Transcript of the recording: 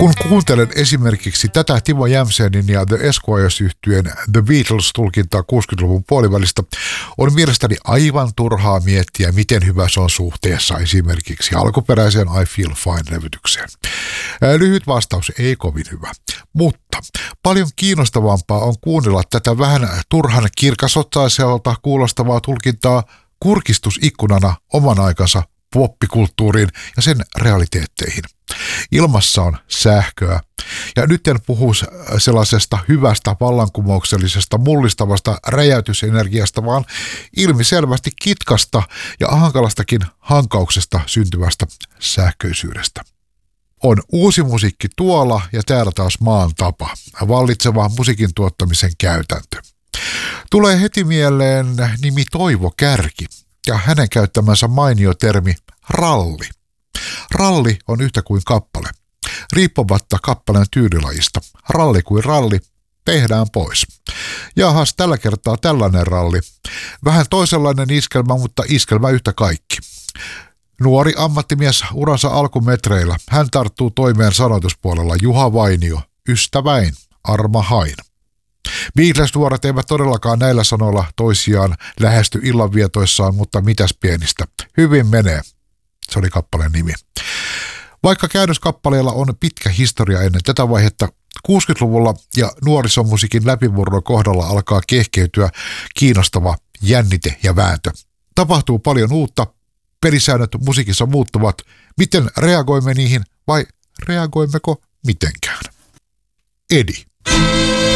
Kun kuuntelen esimerkiksi tätä Timo Jämsenin ja The Esquires-yhtyeen The Beatles-tulkintaa 60-luvun puolivälistä, on mielestäni aivan turhaa miettiä, miten hyvä se on suhteessa esimerkiksi alkuperäiseen I Feel Fine-levytykseen. Lyhyt vastaus, ei kovin hyvä. Mutta paljon kiinnostavampaa on kuunnella tätä vähän turhan kirkasotsaiselta kuulostavaa tulkintaa kurkistusikkunana oman aikansa poppikulttuuriin ja sen realiteetteihin. Ilmassa on sähköä. Ja nyt en puhu sellaisesta hyvästä, vallankumouksellisesta, mullistavasta räjäytysenergiasta, vaan ilmiselvästi kitkasta ja hankalastakin hankauksesta syntyvästä sähköisyydestä. On uusi musiikki tuolla ja täällä taas maan tapa, vallitseva musiikin tuottamisen käytäntö. Tulee heti mieleen nimi Toivo Kärki ja hänen käyttämänsä mainio termi ralli. Ralli on yhtä kuin kappale. Riippumatta kappaleen tyylilajista. Ralli kuin ralli, tehdään pois. Jahas, tällä kertaa tällainen ralli. Vähän toisenlainen iskelmä, mutta iskelmä yhtä kaikki. Nuori ammattimies uransa alkumetreillä. Hän tarttuu toimeen sanoituspuolella Juha Vainio. Ystäväin, arma hain. Beatles-nuoret eivät todellakaan näillä sanoilla toisiaan lähesty illanvietoissaan, mutta mitäs pienistä. Hyvin menee. Se oli kappaleen nimi. Vaikka käännöskappaleella on pitkä historia ennen tätä vaihetta, 60-luvulla ja nuorisomusiikin läpimurron kohdalla alkaa kehkeytyä kiinnostava jännite ja vääntö. Tapahtuu paljon uutta, pelisäännöt musiikissa muuttuvat. Miten reagoimme niihin vai reagoimmeko mitenkään? Edi.